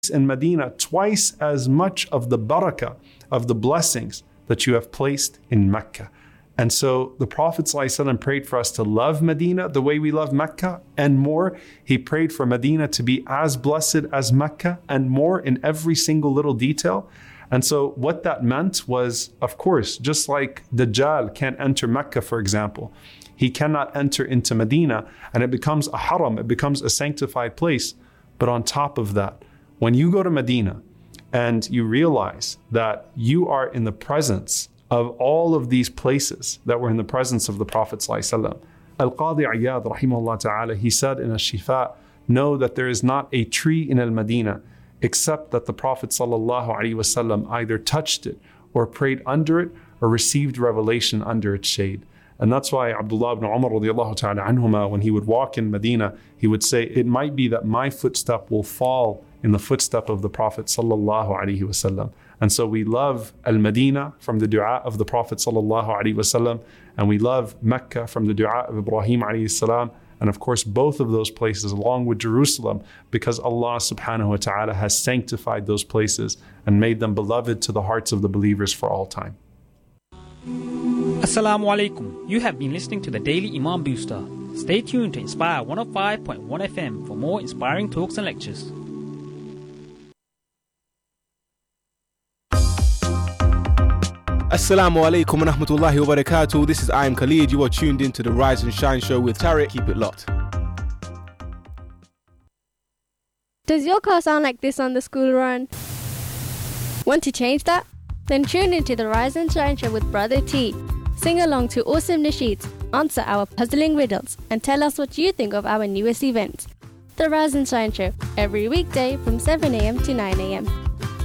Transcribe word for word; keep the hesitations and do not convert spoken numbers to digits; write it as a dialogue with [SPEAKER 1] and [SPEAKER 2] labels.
[SPEAKER 1] in Medina twice as much of the barakah, of the blessings that you have placed in Mecca. And so the Prophet ﷺ prayed for us to love Medina the way we love Mecca and more. He prayed for Medina to be as blessed as Mecca and more in every single little detail. And so what that meant was, of course, just like Dajjal can't enter Mecca, for example, he cannot enter into Medina, and it becomes a haram, it becomes a sanctified place. But on top of that, when you go to Medina and you realize that you are in the presence of all of these places that were in the presence of the Prophet ﷺ, Al-Qadi Iyad, rahimahullah ta'ala, he said in Ash-Shifa, know that there is not a tree in Al-Madinah except that the Prophet ﷺ either touched it or prayed under it or received revelation under its shade. And that's why Abdullah ibn Umar radiallahu ta'ala anhuma, when he would walk in Medina, he would say, it might be that my footstep will fall in the footstep of the Prophet sallallahu alaihi wasallam. And so we love Al-Madinah from the dua of the Prophet sallallahu alaihi wasallam, and we love Mecca from the dua of Ibrahim alayhi salam, and of course both of those places along with Jerusalem, because Allah subhanahu wa ta'ala has sanctified those places and made them beloved to the hearts of the believers for all time.
[SPEAKER 2] Assalamu alaikum. You have been listening to the Daily Imam Booster. Stay tuned to Inspire one oh five point one F M for more inspiring talks and lectures.
[SPEAKER 3] Assalamu alaikum wa rahmatullahi wa barakatuh. This is I Am Khalid. You are tuned into the Rise and Shine show with Tariq. Keep it locked.
[SPEAKER 4] Does your car sound like this on the school run? Want to change that? Then tune into the Rise and Shine show with Brother T. Sing along to awesome nasheeds, answer our puzzling riddles, and tell us what you think of our newest events. The Rise and Shine show, every weekday from seven a.m. to nine a.m.